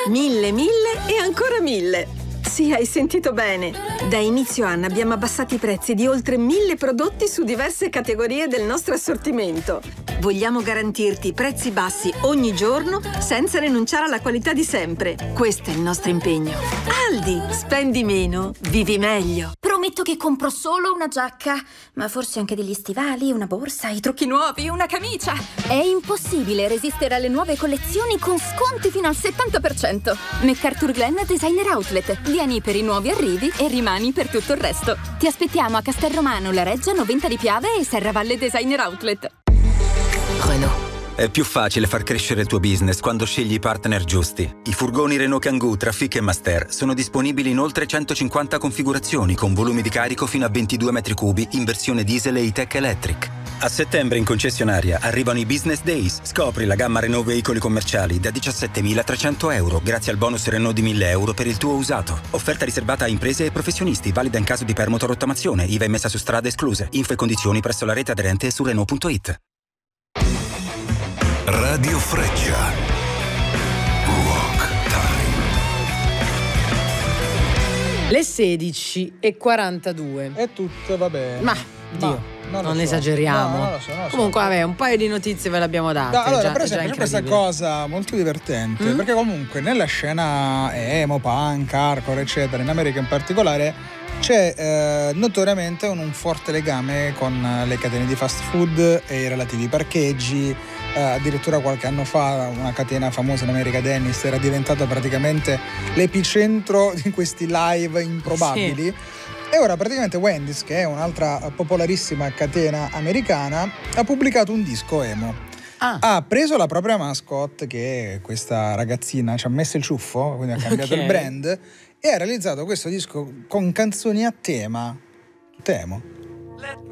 1000, 1000 e ancora 1000. Sì, hai sentito bene. Da inizio anno abbiamo abbassato i prezzi di oltre 1000 prodotti su diverse categorie del nostro assortimento. Vogliamo garantirti prezzi bassi ogni giorno senza rinunciare alla qualità di sempre. Questo è il nostro impegno. Aldi, spendi meno, vivi meglio. Prometto che compro solo una giacca, ma forse anche degli stivali, una borsa, i trucchi nuovi, una camicia. È impossibile resistere alle nuove collezioni con sconti fino al 70%. MacArthur Glen Designer Outlet. Vieni per i nuovi arrivi e rimani per tutto il resto. Ti aspettiamo a Castelromano, La Reggia, Noventa di Piave e Serravalle Designer Outlet. Renault. È più facile far crescere il tuo business quando scegli i partner giusti. I furgoni Renault Kangoo, Trafic e Master sono disponibili in oltre 150 configurazioni con volumi di carico fino a 22 metri cubi in versione diesel e E-Tech Electric. A settembre in concessionaria arrivano i Business Days. Scopri la gamma Renault veicoli commerciali da 17.300 euro grazie al bonus Renault di 1.000 euro per il tuo usato. Offerta riservata a imprese e professionisti, valida in caso di permuta o rottamazione, IVA emessa su strade escluse. Info e condizioni presso la rete aderente e su Renault.it. Radio Freccia. Rock Time. Le 16:42. E tutto va bene. Ma, Dio, non esageriamo. No, non lo so. Comunque, vabbè, un paio di notizie ve l'abbiamo date. No, allora, per già esempio, c'è questa incredibile. cosa molto divertente, perché comunque nella scena emo, punk, hardcore, eccetera, in America in particolare, c'è notoriamente un forte legame con le catene di fast food e i relativi parcheggi. Addirittura qualche anno fa una catena famosa in America, Dennis, era diventata praticamente l'epicentro di questi live improbabili. Sì. E ora praticamente Wendy's, che è un'altra popolarissima catena americana, ha pubblicato un disco emo. Ha preso la propria mascotte, che è questa ragazzina, ci ha messo il ciuffo, quindi ha cambiato il brand, e ha realizzato questo disco con canzoni a tema. Temo.